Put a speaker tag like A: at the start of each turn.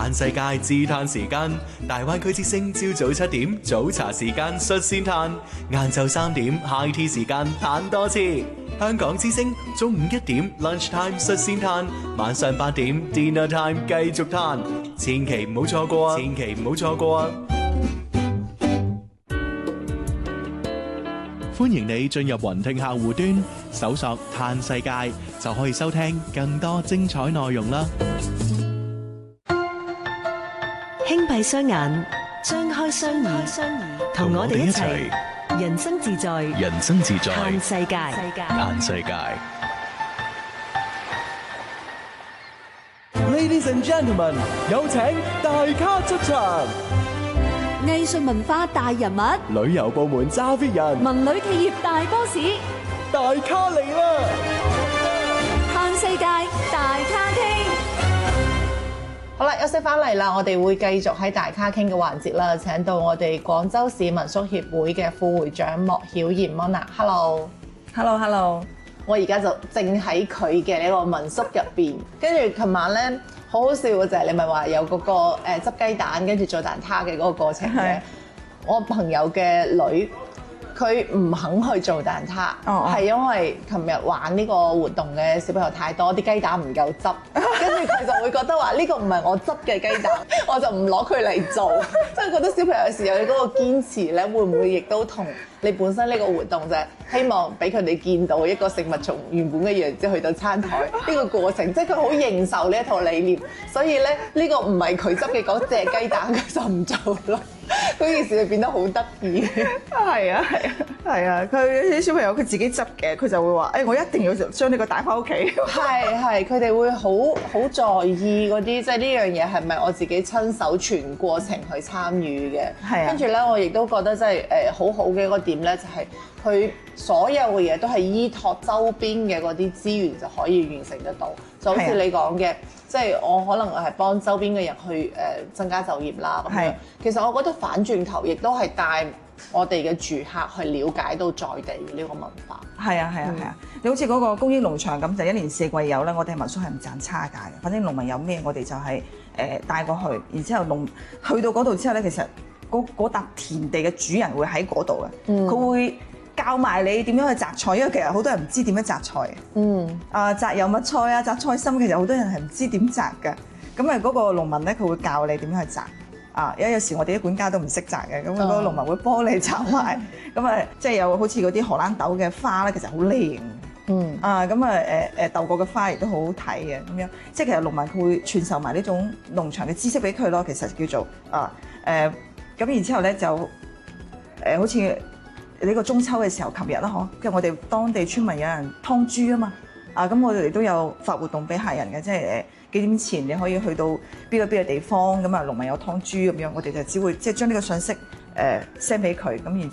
A: 嘆世界自嘆時間，大灣區之聲朝早7點早茶時間率先嘆，晏晝3點 high tea 時間嘆多次。香港之聲中午1點 lunch time 率先嘆，晚上8點 dinner time 繼續嘆，千祈唔好錯過啊！千祈唔好錯過啊！歡迎你進入雲聽客戶端，搜索嘆世界就可以收聽更多精彩內容啦。
B: 輕閉雙眼，張開雙耳，同我哋一齊人生自在，
A: 人生自在，
B: 嘆世界。
A: 嘆世界。
C: Ladies and gentlemen，有請大咖出場。
D: 藝術文化大人物，
C: 旅遊部門揸 fit 人，
D: 文旅企業大 boss，
C: 大咖嚟啦！
D: 嘆世界大咖傾。
E: 好啦，休息翻嚟啦，我哋會繼續喺大咖傾嘅環節啦，請到我哋廣州市民宿協會嘅副會長莫曉妍 Mona。Hello，我而家就正喺佢嘅呢個民宿入邊，跟住琴晚咧好好笑嘅就係你咪話有嗰個執雞蛋跟住做蛋撻嘅嗰個過程嘅，我朋友嘅女。佢唔肯去做蛋撻，係因為琴日玩呢個活動嘅小朋友太多，啲雞蛋唔夠汁，跟住佢就會覺得話呢個唔係我執嘅雞蛋，我就唔攞佢嚟做。即係覺得小朋友有時有嗰個堅持咧，會唔會亦都同你本身呢個活動就係希望俾佢哋見到一個食物從原本嘅樣子去到餐台呢個過程，即係佢好認受呢一套理念，所以咧呢個唔係佢執嘅嗰隻雞蛋，佢就唔做咯。嗰件事就變得好得意。
F: 係啊，佢啲小朋友佢自己執嘅，佢就會話：我一定要將呢個帶翻屋企。
E: 係，佢哋會好在意嗰啲，即係呢樣嘢係咪我自己親手全過程去參與嘅。係啊。跟住咧，我亦都覺得即係好好嘅一個點咧，就係佢所有嘅嘢都係依託周邊嘅嗰啲資源就可以完成得到。就好似你講嘅。即係我可能係幫周邊嘅人去增加就業啦咁樣。其實我覺得反轉頭亦都係帶我哋嘅住客去了解到在地嘅呢個文化。係啊。你好似嗰個公益農場咁，就1年4季有咧，我哋民宿係唔賺差價嘅。反正農民有咩，我哋就係帶過去。然之後去到嗰度之後咧，其實嗰笪田地嘅主人會喺嗰度嘅，佢會教埋你點樣去摘菜，因為其實好多人唔知點樣摘菜。摘油麥菜啊，摘菜心，其實好多人係唔知點摘嘅。咁嗰個農民咧，佢會教你點樣去摘。有時我哋啲管家都唔識摘嘅，咁嗰個農民會幫你摘埋。咁即係有好似嗰啲荷蘭豆嘅花咧，其實好靚。豆角嘅花亦都好好睇嘅咁樣。即係其實農民佢會傳授埋呢種農場嘅知識俾佢咯。其實叫做咁然之後咧就好似。呢個中秋嘅時候，琴日啦跟住我哋當地村民有人劏豬啊嘛，咁我哋都有發活動俾客人嘅，即係幾點前你可以去到邊個地方，咁農民有劏豬咁樣，我哋就只會即係將呢個信息send 俾佢，咁然之